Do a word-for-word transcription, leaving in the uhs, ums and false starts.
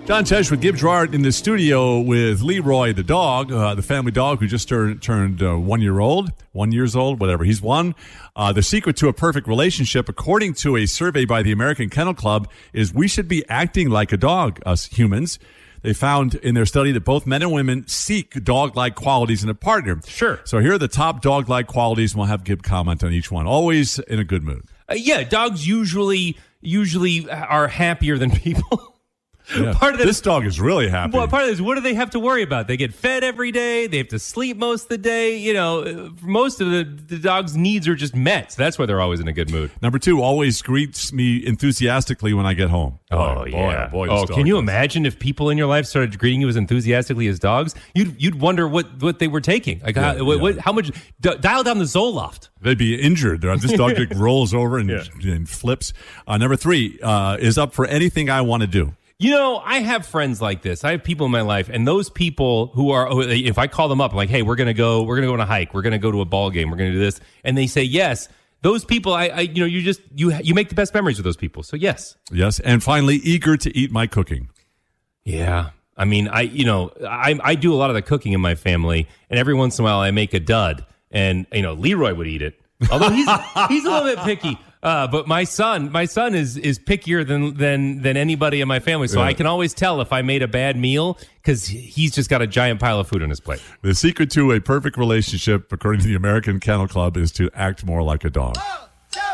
Don Tesh with Gibbs Gerard in the studio with Leroy, the dog, uh, the family dog who just turned turned uh, one year old, one years old, whatever. He's one. Uh, the secret to a perfect relationship, according to a survey by the American Kennel Club, is we should be acting like a dog, us humans. They found in their study that both men and women seek dog-like qualities in a partner. Sure. So here are the top dog-like qualities, and we'll have Gib comment on each one. Always in a good mood. Uh, yeah, dogs usually usually are happier than people. Yeah. Part of this, this dog is really happy. Well, part of this, what do they have to worry about? They get fed every day. They have to sleep most of the day. You know, most of the, the dog's needs are just met. So that's why they're always in a good mood. Number two, always greets me enthusiastically when I get home. Boy, Oh, yeah. Boy, boy, boy, oh, can you imagine if people in your life started greeting you as enthusiastically as dogs? You'd you'd wonder what, what they were taking. Like Yeah, how, what, yeah. what, how much? D- dial down the Zoloft. They'd be injured. This dog just rolls over and, Yeah. and flips. Uh, number three, uh, is up for anything I want to do. You know, I have friends like this. I have people in my life, and those people who are, if I call them up, I'm like, hey, we're going to go, we're going to go on a hike. We're going to go to a ball game. We're going to do this. And they say yes. Those people, I, I, you know, you just, you, you make the best memories with those people. So yes. Yes. And finally, eager to eat my cooking. Yeah. I mean, I, you know, I, I do a lot of the cooking in my family, and every once in a while I make a dud, and, you know, Leroy would eat it. Although he's, he's a little bit picky. Uh, but my son, my son is is pickier than than than anybody in my family, so Yeah. I can always tell if I made a bad meal because he's just got a giant pile of food on his plate. The secret to a perfect relationship, according to the American Kennel Club, is to act more like a dog.